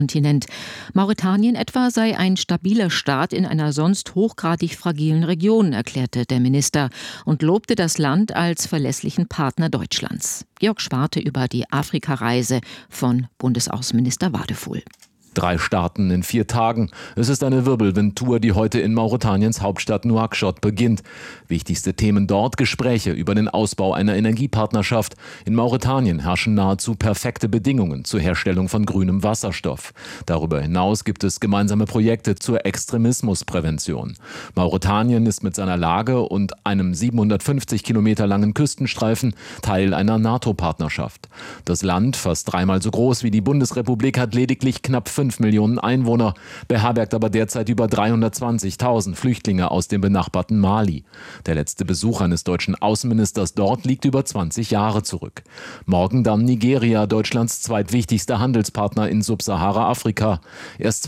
Kontinent. Mauretanien etwa sei ein stabiler Staat in einer sonst hochgradig fragilen Region, erklärte der Minister und lobte das Land als verlässlichen Partner Deutschlands. Georg Schwarte über die Afrikareise von Bundesaußenminister Wadefuhl. 3 Staaten in 4 Tagen. Es ist eine Wirbelwindtour, die heute in Mauretaniens Hauptstadt Nouakchott beginnt. Wichtigste Themen dort: Gespräche über den Ausbau einer Energiepartnerschaft. In Mauretanien herrschen nahezu perfekte Bedingungen zur Herstellung von grünem Wasserstoff. Darüber hinaus gibt es gemeinsame Projekte zur Extremismusprävention. Mauretanien ist mit seiner Lage und einem 750 Kilometer langen Küstenstreifen Teil einer NATO-Partnerschaft. Das Land, fast 3-mal so groß wie die Bundesrepublik, hat lediglich knapp 5 Millionen Einwohner, beherbergt aber derzeit über 320.000 Flüchtlinge aus dem benachbarten Mali. Der letzte Besuch eines deutschen Außenministers dort liegt über 20 Jahre zurück. Morgen dann Nigeria, Deutschlands zweitwichtigster Handelspartner in Subsahara-Afrika. Erst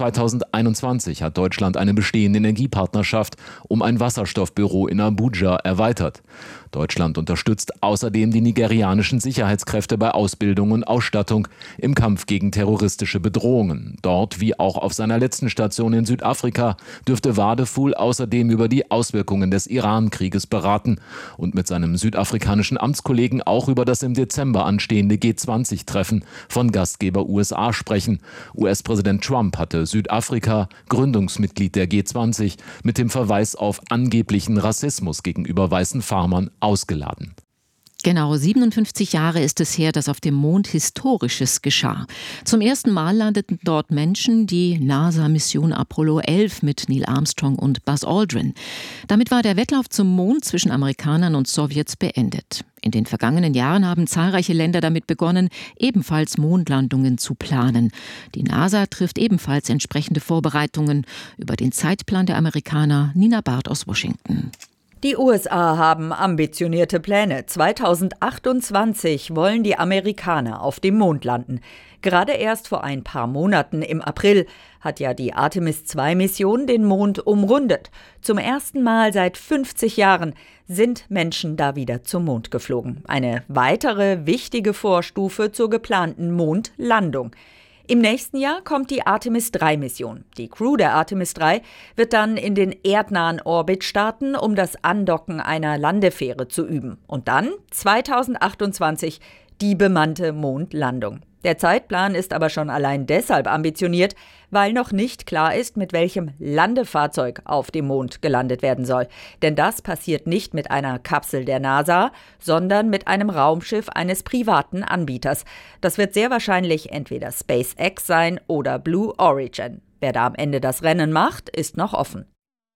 2021 hat Deutschland eine bestehende Energiepartnerschaft um ein Wasserstoffbüro in Abuja erweitert. Deutschland unterstützt außerdem die nigerianischen Sicherheitskräfte bei Ausbildung und Ausstattung im Kampf gegen terroristische Bedrohungen. Dort, wie auch auf seiner letzten Station in Südafrika, dürfte Wadefuhl außerdem über die Auswirkungen des Iran-Krieges beraten und mit seinem südafrikanischen Amtskollegen auch über das im Dezember anstehende G20-Treffen von Gastgeber USA sprechen. US-Präsident Trump hatte Südafrika, Gründungsmitglied der G20, mit dem Verweis auf angeblichen Rassismus gegenüber weißen Farmern ausgeladen. Genau 57 Jahre ist es her, dass auf dem Mond Historisches geschah. Zum ersten Mal landeten dort Menschen, die NASA-Mission Apollo 11 mit Neil Armstrong und Buzz Aldrin. Damit war der Wettlauf zum Mond zwischen Amerikanern und Sowjets beendet. In den vergangenen Jahren haben zahlreiche Länder damit begonnen, ebenfalls Mondlandungen zu planen. Die NASA trifft ebenfalls entsprechende Vorbereitungen. Über den Zeitplan der Amerikaner Nina Barth aus Washington. Die USA haben ambitionierte Pläne. 2028 wollen die Amerikaner auf dem Mond landen. Gerade erst vor ein paar Monaten im April hat ja die Artemis-II-Mission den Mond umrundet. Zum ersten Mal seit 50 Jahren sind Menschen da wieder zum Mond geflogen. Eine weitere wichtige Vorstufe zur geplanten Mondlandung. Im nächsten Jahr kommt die Artemis-III-Mission. Die Crew der Artemis III wird dann in den erdnahen Orbit starten, um das Andocken einer Landefähre zu üben. Und dann 2028 die bemannte Mondlandung. Der Zeitplan ist aber schon allein deshalb ambitioniert, weil noch nicht klar ist, mit welchem Landefahrzeug auf dem Mond gelandet werden soll. Denn das passiert nicht mit einer Kapsel der NASA, sondern mit einem Raumschiff eines privaten Anbieters. Das wird sehr wahrscheinlich entweder SpaceX sein oder Blue Origin. Wer da am Ende das Rennen macht, ist noch offen.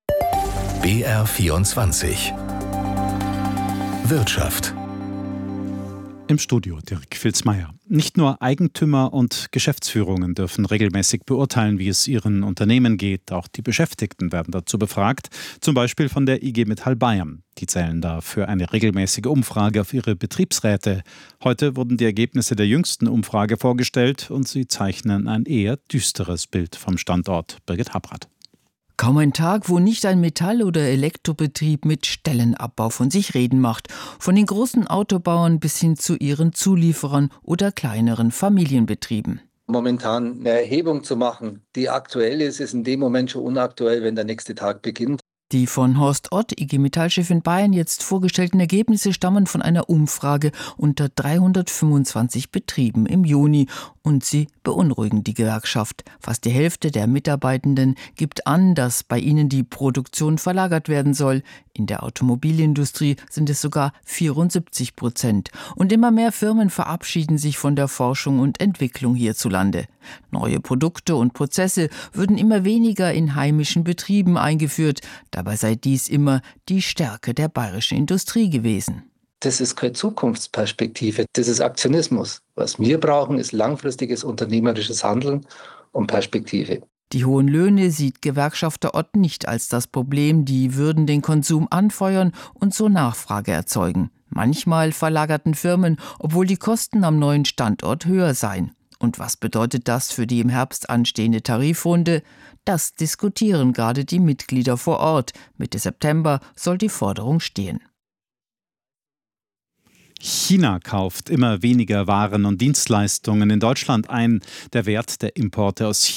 BR24 Wirtschaft. Im Studio Dirk Filzmeier. Nicht nur Eigentümer und Geschäftsführungen dürfen regelmäßig beurteilen, wie es ihren Unternehmen geht. Auch die Beschäftigten werden dazu befragt, zum Beispiel von der IG Metall Bayern. Die zählen dafür eine regelmäßige Umfrage auf ihre Betriebsräte. Heute wurden die Ergebnisse der jüngsten Umfrage vorgestellt und sie zeichnen ein eher düsteres Bild vom Standort. Birgit Habrath. Kaum ein Tag, wo nicht ein Metall- oder Elektrobetrieb mit Stellenabbau von sich reden macht. Von den großen Autobauern bis hin zu ihren Zulieferern oder kleineren Familienbetrieben. Momentan eine Erhebung zu machen, die aktuell ist, ist in dem Moment schon unaktuell, wenn der nächste Tag beginnt. Die von Horst Ott, IG Metall-Chef in Bayern, jetzt vorgestellten Ergebnisse stammen von einer Umfrage unter 325 Betrieben im Juni und sie beunruhigen die Gewerkschaft. Fast die Hälfte der Mitarbeitenden gibt an, dass bei ihnen die Produktion verlagert werden soll. In der Automobilindustrie sind es sogar 74%. Und immer mehr Firmen verabschieden sich von der Forschung und Entwicklung hierzulande. Neue Produkte und Prozesse würden immer weniger in heimischen Betrieben eingeführt. Dabei sei dies immer die Stärke der bayerischen Industrie gewesen. Das ist keine Zukunftsperspektive, das ist Aktionismus. Was wir brauchen, ist langfristiges unternehmerisches Handeln und Perspektive. Die hohen Löhne sieht Gewerkschafter Ott nicht als das Problem, die würden den Konsum anfeuern und so Nachfrage erzeugen. Manchmal verlagerten Firmen, obwohl die Kosten am neuen Standort höher seien. Und was bedeutet das für die im Herbst anstehende Tarifrunde? Das diskutieren gerade die Mitglieder vor Ort. Mitte September soll die Forderung stehen. China kauft immer weniger Waren und Dienstleistungen in Deutschland ein. Der Wert der Importe aus